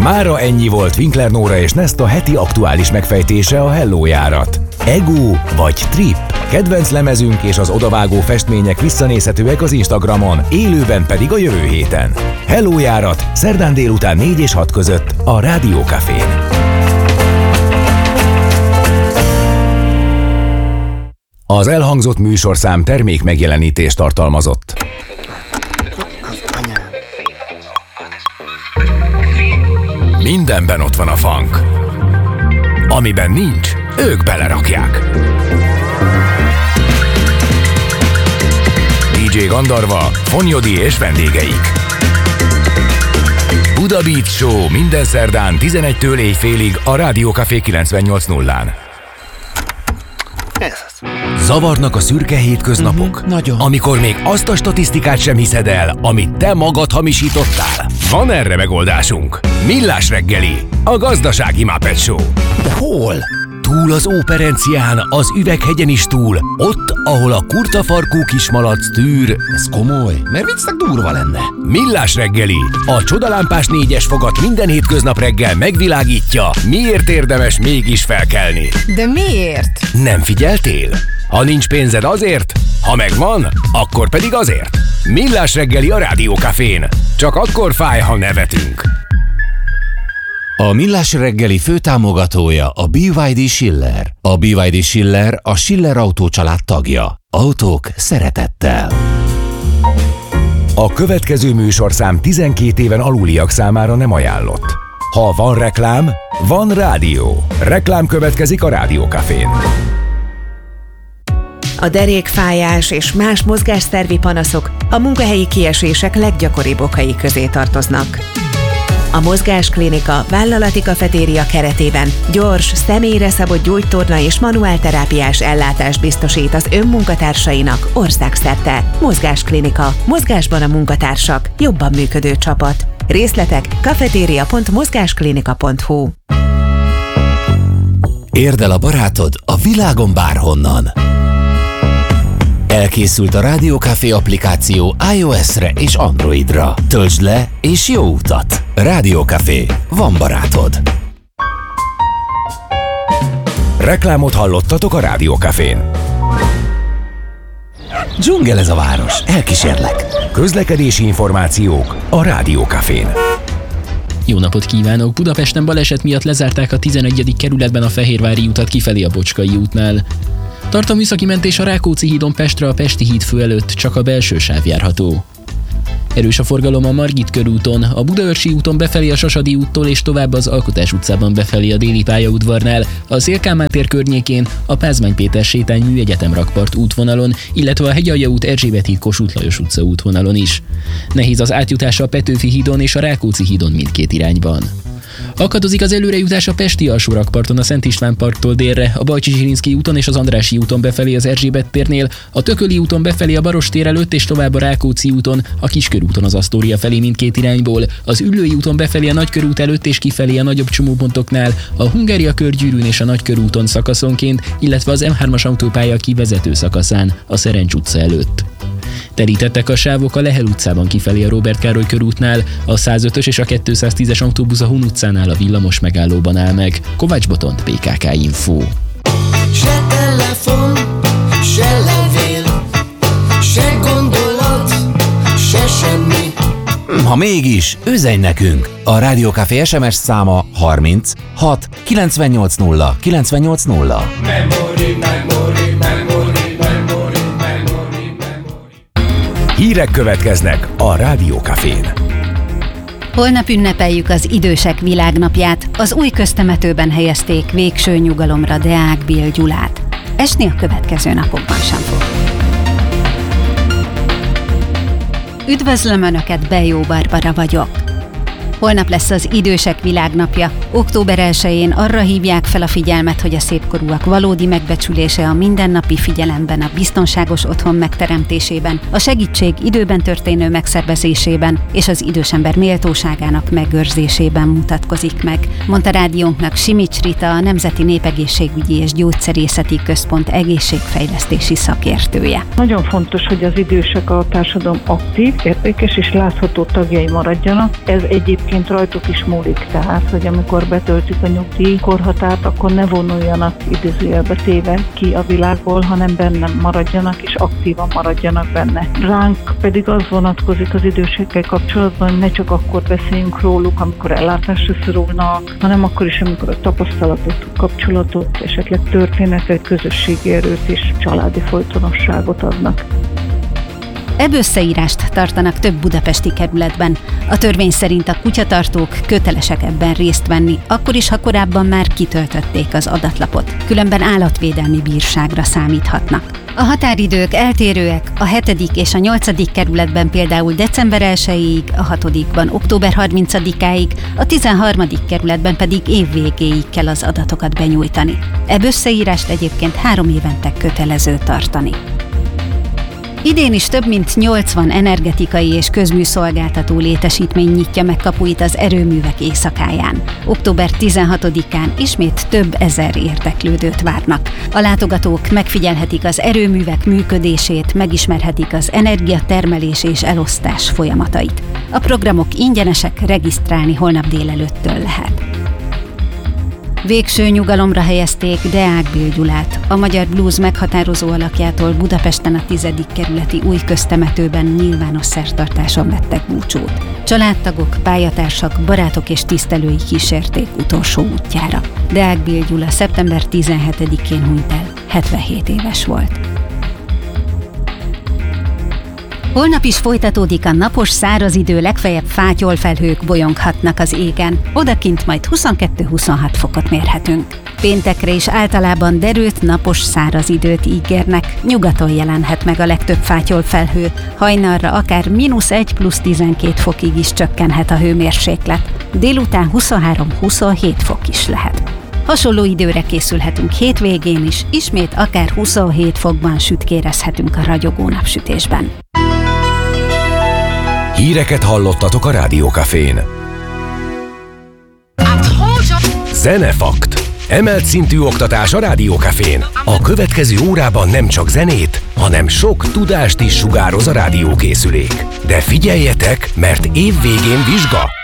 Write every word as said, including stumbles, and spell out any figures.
Mára ennyi volt Winkler Nóra és Nesta heti aktuális megfejtése a Hello járat. Ego vagy Trip? Kedvenc lemezünk és az odavágó festmények visszanézhetőek az Instagramon, élőben pedig a jövő héten. Hello járat, szerdán délután négy és hat között a Rádió Cafén. Az elhangzott műsorszám termék megjelenítést tartalmazott. Mindenben ott van a funk. Amiben nincs, ők belerakják. dé dzsé Gandarva, Fonyodi és vendégeik. Buda Beat Show minden szerdán tizenegytől éjfélig a Rádió Café kilencvennyolc nullán. Zavarnak a szürke hétköznapok? Uh-huh, nagyon. Amikor még azt a statisztikát sem hiszed el, amit te magad hamisítottál? Van erre megoldásunk. Millás reggeli, a gazdasági Muppet Show. De hol? Túl az Óperencián, az Üveghegyen is túl, ott, ahol a kurtafarkú kismalac tűr. Ez komoly, mert viccnek durva lenne. Millás reggeli, a csodalámpás négyes fogat minden hétköznap reggel megvilágítja, miért érdemes mégis felkelni. De miért? Nem figyeltél? Ha nincs pénzed azért, ha megvan, akkor pedig azért. Millás reggeli a Rádió Cafén. Csak akkor fáj, ha nevetünk. A Millás reggeli főtámogatója a bé vé dé Schiller. A bé vé dé Schiller a Schiller Autó család tagja. Autók szeretettel. A következő műsorszám tizenkét éven aluliak számára nem ajánlott. Ha van reklám, van rádió. Reklám következik a Rádió Cafén. A derékfájás és más mozgásszervi panaszok a munkahelyi kiesések leggyakoribb okai közé tartoznak. A Mozgásklinika vállalati kafetéria keretében gyors, személyre szabott gyógytorna és manuálterápiás ellátást biztosít az önmunkatársainak országszerte. Mozgásklinika. Mozgásban a munkatársak. Jobban működő csapat. Részletek kafetéria pont mozgásklinika pont hu. Érd el a barátod a világon bárhonnan. Elkészült a Rádió Café applikáció iOS-re és Androidra. Töltsd le és jó utat! Rádió Café. Van barátod. Reklámot hallottatok a Rádió Cafén. Dzsungel ez a város. Elkísérlek. Közlekedési információk a Rádió Cafén. Jó napot kívánok! Budapesten baleset miatt lezárták a tizenegyedik kerületben a Fehérvári utat kifelé a Bocskai útnál. Tart a műszaki mentés a Rákóczi hídon Pestre, a Pesti híd fő előtt, csak a belső sáv járható. Erős a forgalom a Margit körúton, a Budaörsi úton befelé a Sasadi úttól és tovább az Alkotás utcában befelé a Déli pályaudvarnál, a Szél-Kálmán tér környékén, a Pázmány Péter sétány Műegyetem rakpart útvonalon, illetve a Hegyalja út Erzsébet híd Kossuth Lajos utca útvonalon is. Nehéz az átjutása a Petőfi hídon és a Rákóczi hídon mindkét irányban. Akadozik az előrejutás a Pesti alsó rakparton a Szent István parktól délre, a Bajcsy-Zsilinszky úton és az Andrássy úton befelé az Erzsébet térnél, a Tököli úton befelé a Barostér előtt és tovább a Rákóczi úton, a Kiskörúton az Asztória felé mindkét irányból, az Üllői úton befelé a Nagykörút előtt és kifelé a nagyobb csomópontoknál, a Hungária körgyűrűn és a Nagykörúton szakaszonként, illetve az em hármas autópálya kivezető szakaszán, a Szerencs utca előtt. Terítettek a sávok a Lehel utcában kifelé a Róbert Károly körútnál, a százötös és a kétszáztízes autóbusz a Hun utcánál a villamos megállóban áll meg. Kovács Botont, pé ká ká Info. Se telefon, se levél, se gondolat, se semmi. Ha mégis, üzenj nekünk! A Rádió Café es em es száma harminc hat kilencvennyolc nulla kilencvennyolc nulla. Memory, memory, memory, memory, memory, memory. Hírek következnek a Rádió Cafén. Holnap ünnepeljük az Idősek Világnapját. Az új köztemetőben helyezték végső nyugalomra Deák Bill Gyulát. Esni a következő napokban sem fog. Üdvözlöm Önöket, Bejó Barbara vagyok. Holnap lesz az Idősek Világnapja. október elsején arra hívják fel a figyelmet, hogy a szépkorúak valódi megbecsülése a mindennapi figyelemben, a biztonságos otthon megteremtésében, a segítség időben történő megszervezésében és az idősember méltóságának megőrzésében mutatkozik meg, mondta rádiónknak Simics Rita, a Nemzeti Népegészségügyi és Gyógyszerészeti Központ egészségfejlesztési szakértője. Nagyon fontos, hogy az idősek a társadalom aktív, értékes és látható tagjai maradjanak. Ez egyébként egyébként rajtuk is múlik, tehát, hogy amikor betöltik a nyugdíj korhatárt, akkor ne vonuljanak idézőjelbe téve ki a világból, hanem benne maradjanak és aktívan maradjanak benne. Ránk pedig az vonatkozik az idősekkel kapcsolatban, hogy ne csak akkor beszéljünk róluk, amikor ellátásra szorulnak, hanem akkor is, amikor a tapasztalatot, kapcsolatot, esetleg történetet, közösségi erőt és családi folytonosságot adnak. Ebb összeírást tartanak több budapesti kerületben. A törvény szerint a kutyatartók kötelesek ebben részt venni, akkor is, ha korábban már kitöltötték az adatlapot. Különben állatvédelmi bírságra számíthatnak. A határidők eltérőek, a hetedik és a nyolcadik kerületben például december elsejéig, a hatodikban október harmincadikáig, a tizenharmadik kerületben pedig év végéig kell az adatokat benyújtani. Ebb összeírást egyébként három évente kötelező tartani. Idén is több mint nyolcvan energetikai és közműszolgáltató létesítmény nyitja meg kapuit az erőművek éjszakáján. október tizenhatodikán ismét több ezer érdeklődőt várnak. A látogatók megfigyelhetik az erőművek működését, megismerhetik az energiatermelés és elosztás folyamatait. A programok ingyenesek, regisztrálni holnap délelőttől lehet. Végső nyugalomra helyezték Deák Bill Gyulát, a magyar blues meghatározó alakjától Budapesten a tizedik kerületi új köztemetőben nyilvános szertartáson vettek búcsút. Családtagok, pályatársak, barátok és tisztelői kísérték utolsó útjára. Deák Bill Gyula szeptember tizenhetedikén hunyt el, hetvenhét éves volt. Holnap is folytatódik a napos, száraz idő, legfeljebb fátyolfelhők bolyonghatnak az égen. Odakint majd huszonkettő-huszonhat fokot mérhetünk. Péntekre is általában derült, napos, száraz időt ígérnek. Nyugaton jelenhet meg a legtöbb fátyolfelhő. Hajnalra akár mínusz egy plusz tizenkét fokig is csökkenhet a hőmérséklet. Délután huszonhárom-huszonhét fok is lehet. Hasonló időre készülhetünk hétvégén is, ismét akár huszonhét fokban sütkérezhetünk a ragyogó napsütésben. Híreket hallottatok a Rádiókafén. Zenefakt. Emelt szintű oktatás a Rádiókafén. A következő órában nem csak zenét, hanem sok tudást is sugároz a rádiókészülék. De figyeljetek, mert évvégén vizsga!